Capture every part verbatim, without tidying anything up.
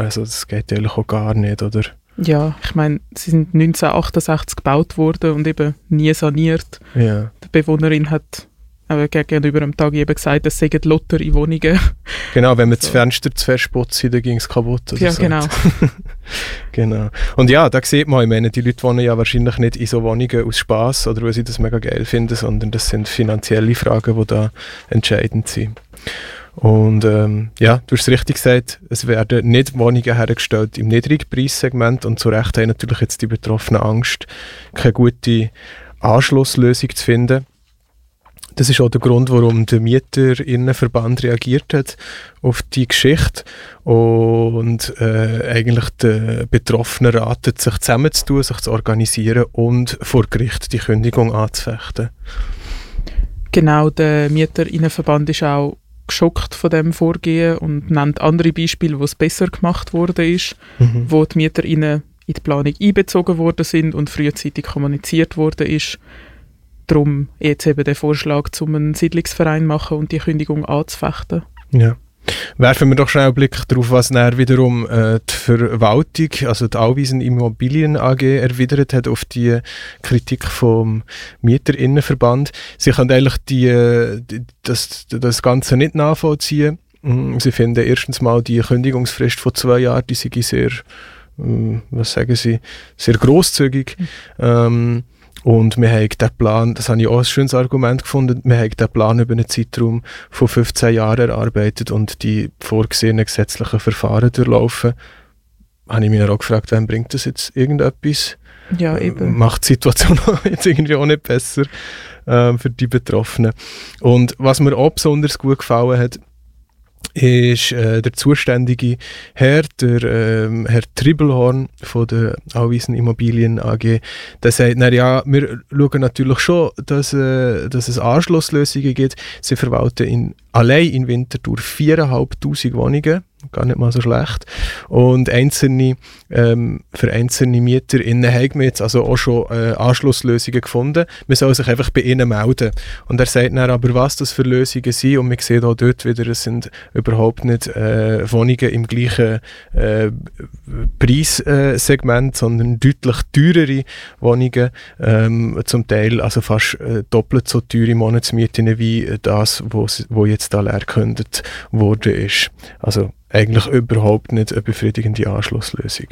also das geht eigentlich auch gar nicht, oder? Ja, ich meine, sie sind neunzehnhundertachtundsechzig gebaut worden und eben nie saniert. Ja. Die Bewohnerin hat aber gegenüber am Tag eben gesagt, es seien lottere Wohnungen. Genau, wenn man so. Das Fenster zu versputzt, dann ging es kaputt. Oder ja, so. genau. Genau. Und ja, da sieht man, ich meine, die Leute wohnen ja wahrscheinlich nicht in so Wohnungen aus Spass oder weil sie das mega geil finden, sondern das sind finanzielle Fragen, die da entscheidend sind. Und ähm, ja, du hast es richtig gesagt, es werden nicht Wohnungen hergestellt im Niedrigpreissegment und zu Recht haben natürlich jetzt die Betroffenen Angst, keine gute Anschlusslösung zu finden. Das ist auch der Grund, warum der Mieterinnenverband reagiert hat auf die Geschichte und äh, eigentlich die Betroffenen raten, sich zusammenzutun, sich zu organisieren und vor Gericht die Kündigung anzufechten. Genau, der Mieterinnenverband ist auch geschockt von dem Vorgehen und nennt andere Beispiele, wo es besser gemacht worden ist, mhm. wo die Mieterinnen in die Planung einbezogen worden sind und frühzeitig kommuniziert worden ist. Darum jetzt eben der Vorschlag, um einen Siedlungsverein machen und die Kündigung anzufechten. Ja. Werfen wir doch schnell einen Blick darauf, was dann wiederum äh, die Verwaltung, also die Auwiesen Immobilien A G, erwidert hat auf die Kritik vom Mieterinnenverband. Sie können eigentlich die, die, das, das Ganze nicht nachvollziehen. Sie finden erstens mal die Kündigungsfrist von zwei Jahren, die sei sehr, was sagen Sie, sehr grosszügig. Mhm. Ähm, Und wir haben den Plan, das habe ich auch ein schönes Argument gefunden, wir haben den Plan über einen Zeitraum von fünfzehn Jahren erarbeitet und die vorgesehenen gesetzlichen Verfahren durchlaufen. Habe ich mich auch gefragt, wann bringt das jetzt irgendetwas? Ja, eben. Macht die Situation jetzt irgendwie auch nicht besser äh, für die Betroffenen. Und was mir auch besonders gut gefallen hat, ist äh, der zuständige Herr, der ähm, Herr Tribbelhorn von der Auwiesen Immobilien A G, der sagt, na ja, wir schauen natürlich schon, dass, äh, dass es Anschlusslösungen gibt. Sie verwalten in, allein in Winterthur viertausendfünfhundert Wohnungen, gar nicht mal so schlecht. Und einzelne, ähm, für einzelne MieterInnen haben wir jetzt also auch schon äh, Anschlusslösungen gefunden. Man soll sich einfach bei ihnen melden. Und er sagt dann aber, was das für Lösungen sind. Und man sieht auch dort wieder, es sind überhaupt nicht äh, Wohnungen im gleichen äh, Preissegment, sondern deutlich teurere Wohnungen. Ähm, zum Teil also fast äh, doppelt so teure Monatsmieten wie das, was jetzt da leer gekündigt worden ist. Also eigentlich überhaupt nicht eine befriedigende Anschlusslösung.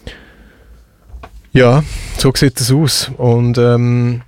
Ja, so sieht es aus. Und ähm,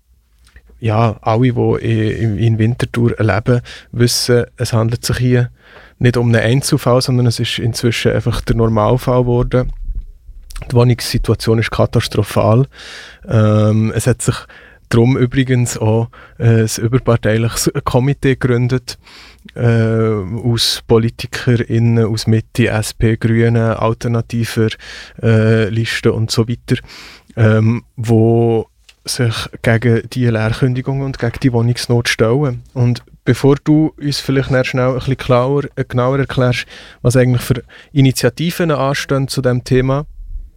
ja, alle, die in, in Winterthur leben, wissen, es handelt sich hier nicht um einen Einzelfall, sondern es ist inzwischen einfach der Normalfall geworden. Die Wohnungssituation ist katastrophal. Ähm, es hat sich darum übrigens auch äh, ein überparteiliches Komitee gegründet, äh, aus PolitikerInnen, aus Mitte, S P, Grünen, alternativer äh, Listen und so weiter, ähm, wo sich gegen die Leerkündigung und gegen die Wohnungsnot stellen. Und bevor du uns vielleicht schnell ein bisschen genauer, äh, genauer erklärst, was eigentlich für Initiativen anstehen zu diesem Thema,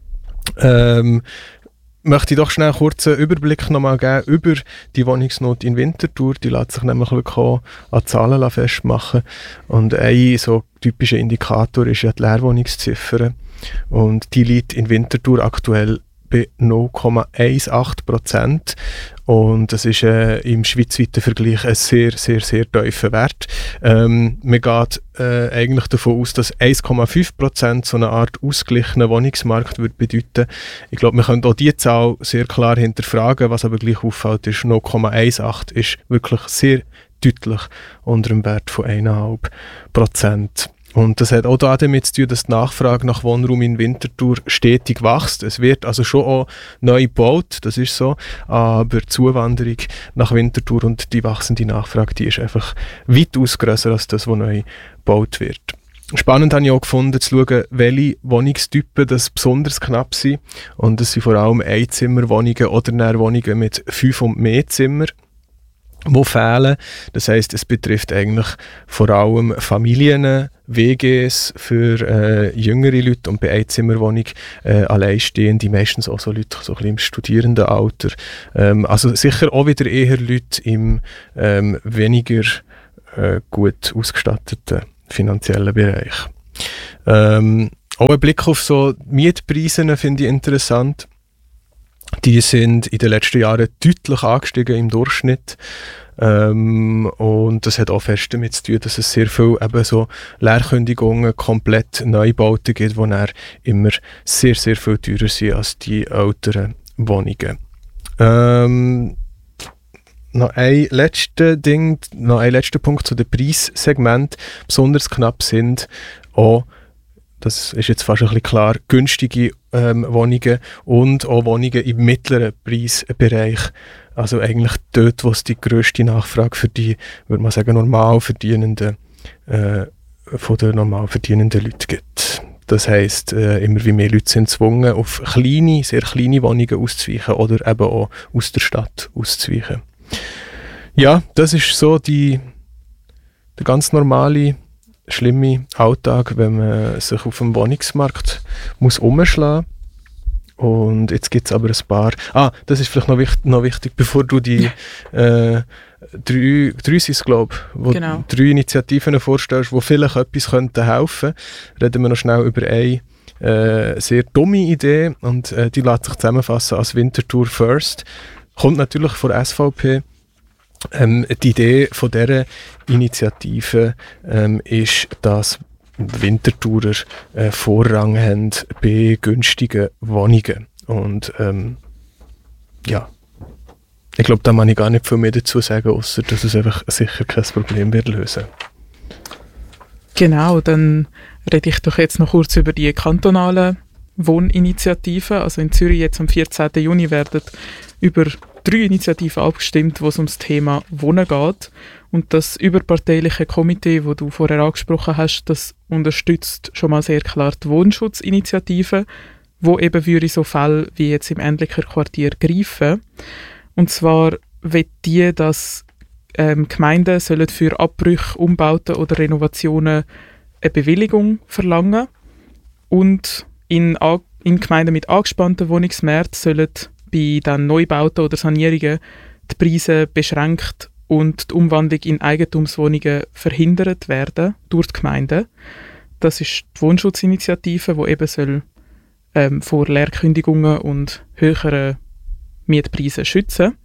ähm, möchte ich doch schnell kurz einen Überblick nochmal geben über die Wohnungsnot in Winterthur. Die lässt sich nämlich wirklich auch an Zahlen festmachen. Und ein so typischer Indikator ist ja die Leerwohnungsziffer. Und die liegt in Winterthur aktuell bei null Komma achtzehn Prozent. Und das ist äh, im schweizweiten Vergleich ein sehr, sehr, sehr tiefer Wert. Ähm, man geht äh, eigentlich davon aus, dass eins Komma fünf Prozent so eine Art ausgeglichener Wohnungsmarkt würde bedeuten. Ich glaube, man könnte auch diese Zahl sehr klar hinterfragen. Was aber gleich auffällt, ist null Komma achtzehn ist wirklich sehr deutlich unter dem Wert von eins Komma fünf Prozent. Und das hat auch damit zu tun, dass die Nachfrage nach Wohnraum in Winterthur stetig wächst. Es wird also schon auch neu gebaut, das ist so, aber die Zuwanderung nach Winterthur und die wachsende Nachfrage, die ist einfach weitaus grösser als das, was neu gebaut wird. Spannend habe ich auch gefunden, zu schauen, welche Wohnungstypen das besonders knapp sind. Und das sind vor allem Einzimmerwohnungen oder Wohnungen mit fünf und mehr Zimmern, die fehlen. Das heisst, es betrifft eigentlich vor allem Familien, W Gs für äh, jüngere Leute und bei Einzimmerwohnung äh, alleinstehende, meistens auch so Leute so ein bisschen im Studierendenalter. Ähm, also sicher auch wieder eher Leute im ähm, weniger äh, gut ausgestatteten finanziellen Bereich. Ähm, Auch ein Blick auf so Mietpreise finde ich interessant. Die sind in den letzten Jahren deutlich angestiegen im Durchschnitt. Ähm, und das hat auch fest damit zu tun, dass es sehr viele eben so Leerkündigungen, komplett Neubauten gibt, die dann immer sehr, sehr viel teurer sind als die älteren Wohnungen. Ähm, noch ein letzter Ding, noch ein letzter Punkt zu den Preissegmenten. Besonders knapp sind auch, das ist jetzt fast ein bisschen klar, günstige ähm, Wohnungen und auch Wohnungen im mittleren Preisbereich. Also eigentlich dort, wo es die grösste Nachfrage für die, würde man sagen, normal verdienenden, äh, von den normal verdienenden Leuten gibt. Das heisst, äh, immer wie mehr Leute sind gezwungen, auf kleine, sehr kleine Wohnungen auszuweichen oder eben auch aus der Stadt auszuweichen. Ja, das ist so die, der ganz normale, schlimme Alltag, wenn man sich auf dem Wohnungsmarkt muss umschlagen muss. Und jetzt gibt es aber ein paar... Ah, das ist vielleicht noch, wichtig, noch wichtig, bevor du die äh, drei, drei sind es, glaube ich, wo genau. drei Initiativen vorstellst, die vielleicht etwas könnten helfen könnten, reden wir noch schnell über eine äh, sehr dumme Idee und äh, die lässt sich zusammenfassen als Winterthur First. Kommt natürlich von der S V P. Ähm, die Idee von dieser Initiative ähm, ist, dass Winterthurer äh, Vorrang haben bei günstigen Wohnungen. Und ähm, ja, ich glaube, da kann ich gar nicht viel mehr dazu sagen, außer dass es einfach sicher kein Problem wird lösen. Genau, dann rede ich doch jetzt noch kurz über die kantonalen Wohninitiativen. Also in Zürich jetzt am vierzehnten Juni werden über drei Initiativen abgestimmt, wo es um das Thema Wohnen geht. Und das überparteiliche Komitee, das du vorher angesprochen hast, das unterstützt schon mal sehr klar die Wohnschutzinitiative, wo eben für so Fälle wie jetzt im Endlicher Quartier greifen. Und zwar will die, dass ähm, Gemeinden sollen für Abbrüche, Umbauten oder Renovationen eine Bewilligung verlangen und in, in Gemeinden mit angespannten Wohnungsmärkten sollen bei den Neubauten oder Sanierungen die Preise beschränkt und die Umwandlung in Eigentumswohnungen verhindert werden durch die Gemeinden. Das ist die Wohnschutzinitiative, die eben soll, ähm, vor Leerkündigungen und höheren Mietpreisen schützen.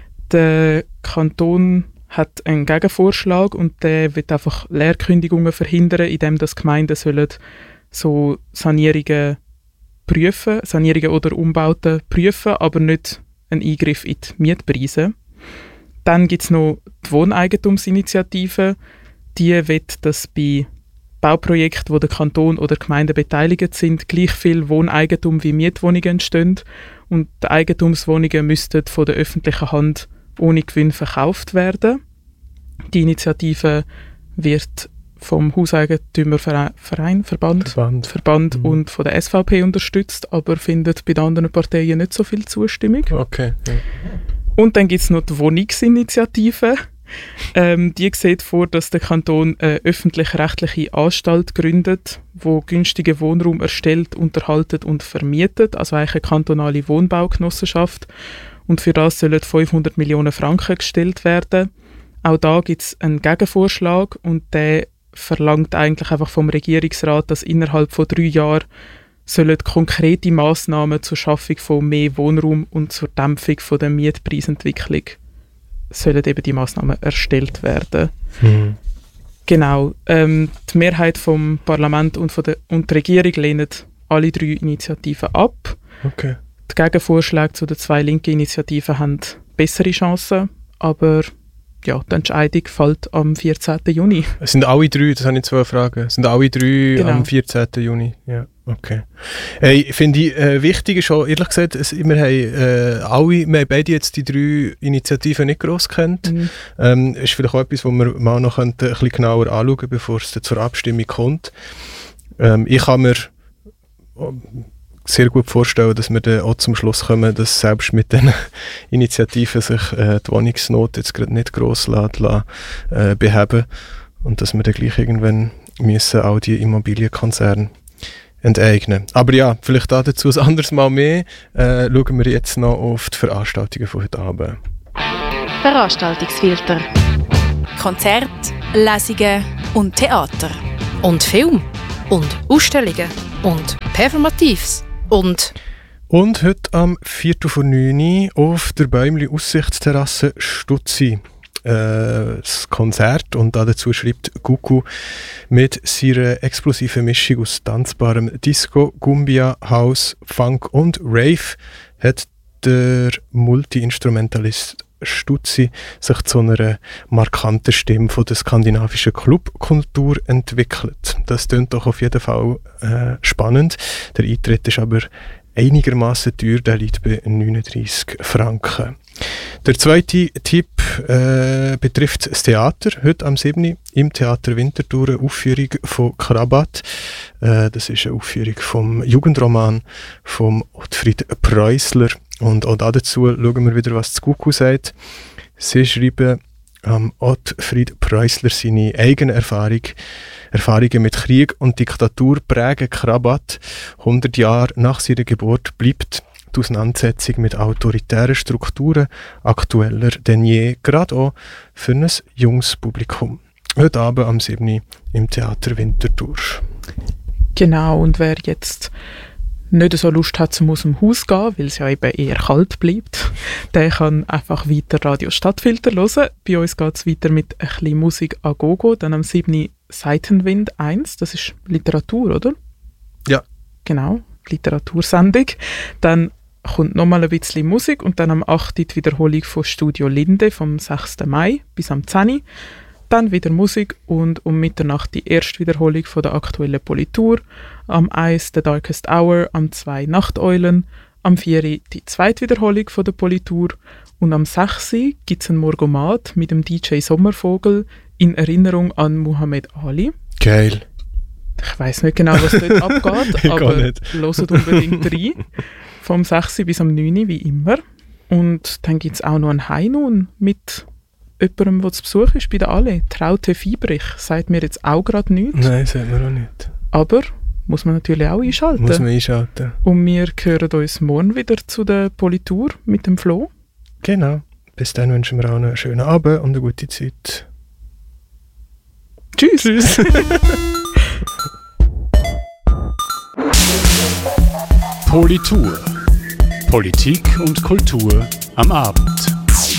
Der Kanton hat einen Gegenvorschlag und der wird einfach Leerkündigungen verhindern, indem das Gemeinden sollen so Sanierungen prüfen, Sanierungen oder Umbauten prüfen, aber nicht einen Eingriff in die Mietpreise. Dann gibt es noch die Wohneigentumsinitiative. Die will, dass bei Bauprojekten, wo der Kanton oder die Gemeinden beteiligt sind, gleich viel Wohneigentum wie Mietwohnungen entstehen und die Eigentumswohnungen müssten von der öffentlichen Hand ohne Gewinn verkauft werden. Die Initiative wird vom Hauseigentümerverein, Verband, Verband, Verband mhm. und von der S V P unterstützt, aber findet bei den anderen Parteien nicht so viel Zustimmung. Okay. Ja. Und dann gibt es noch die Wohnungsinitiative. Ähm, die sieht vor, dass der Kanton eine öffentlich-rechtliche Anstalt gründet, die günstigen Wohnraum erstellt, unterhaltet und vermietet, also eigentlich eine kantonale Wohnbaugenossenschaft. Und für das sollen fünfhundert Millionen Franken gestellt werden. Auch da gibt es einen Gegenvorschlag und der verlangt eigentlich einfach vom Regierungsrat, dass innerhalb von drei Jahren sollen konkrete Massnahmen zur Schaffung von mehr Wohnraum und zur Dämpfung von der Mietpreisentwicklung sollen eben die Massnahmen erstellt werden. Mhm. Genau. Ähm, die Mehrheit vom Parlament und, von der, und die Regierung lehnen alle drei Initiativen ab. Okay. Die Gegenvorschläge zu den zwei linken Initiativen haben bessere Chancen, aber ja, die Entscheidung fällt am vierzehnten Juni. Es sind alle drei, das habe ich zwei Fragen. Es sind alle drei genau. am vierzehnten Juni. Ja, okay. Äh, ich finde äh, wichtig ist auch, ehrlich gesagt, es, wir haben äh, alle, wir haben beide jetzt die drei Initiativen nicht gross kennt. Mhm. Ähm, ist vielleicht auch etwas, was wir mal noch ein bisschen genauer anschauen könnten, bevor es zur Abstimmung kommt. Ähm, ich kann mir sehr gut vorstellen, dass wir dann auch zum Schluss kommen, dass selbst mit den Initiativen sich äh, die Wohnungsnot jetzt gerade nicht gross lässt, lässt, äh, beheben und dass wir dann gleich irgendwann müssen auch die Immobilienkonzerne enteignen. Aber ja, vielleicht dazu ein anderes Mal mehr. Äh, schauen wir jetzt noch auf die Veranstaltungen von heute Abend. Veranstaltungsfilter. Konzerte, Lesungen und Theater. Und Film. Und Ausstellungen. und Performatives. Und Und heute am Viertel vor neun auf der Bäumli Aussichtsterrasse Stutzi. Äh, das Konzert, und dazu schreibt Gugu mit seiner explosiven Mischung aus tanzbarem Disco, Gumbia, House, Funk und Rave hat der Multi-Instrumentalist Stutzi sich zu einer markanten Stimme von der skandinavischen Clubkultur entwickelt. Das klingt doch auf jeden Fall äh, spannend. Der Eintritt ist aber einigermaßen teuer, der liegt bei neununddreissig Franken. Der zweite Tipp äh, betrifft das Theater. Heute am siebten im Theater Winterthur eine Aufführung von Krabat. Äh, das ist eine Aufführung vom Jugendroman von Ottfried Preußler. Und auch dazu schauen wir wieder, was das Gugu sagt. Sie schreiben ähm, Ottfried Preußler seine eigene Erfahrung. Erfahrungen mit Krieg und Diktatur prägen Krabat. hundert Jahre nach seiner Geburt bleibt die Auseinandersetzung mit autoritären Strukturen aktueller denn je, gerade auch für ein junges Publikum. Heute Abend am siebten im Theater Winterthur. Genau, und wer jetzt nicht so Lust hat, zum aus dem Haus gehen, weil es ja eben eher kalt bleibt, der kann einfach weiter Radio Stadtfilter hören. Bei uns geht es weiter mit ein bisschen Musik a gogo, dann am siebten Seitenwind eins, das ist Literatur, oder? Ja. Genau, Literatursendung. Dann kommt nochmal ein bisschen Musik und dann am achten die Wiederholung von Studio Linde vom sechsten Mai bis am zehnten Dann wieder Musik und um Mitternacht die erste Wiederholung von der aktuellen Politur. Am eins The Darkest Hour, am zwei Nachteulen, am vier die zweite Wiederholung von der Politur und am sechs gibt es ein Morgomat mit dem D J Sommervogel in Erinnerung an Muhammad Ali. Geil. Ich weiss nicht genau, was dort abgeht, aber hört unbedingt rein. Vom sechs bis am neun wie immer. Und dann gibt es auch noch einen Heinun mit jemandem, der zu Besuch ist bei der Alle. Traute Fiebrich sagt mir jetzt auch gerade nichts. Nein, sagt mir auch nicht. Aber muss man natürlich auch einschalten. Muss man einschalten. Und wir hören uns morgen wieder zu der Politur mit dem Flo. Genau. Bis dann wünschen wir auch noch einen schönen Abend und eine gute Zeit. Tschüss. Tschüss. Politur. Politik und Kultur am Abend.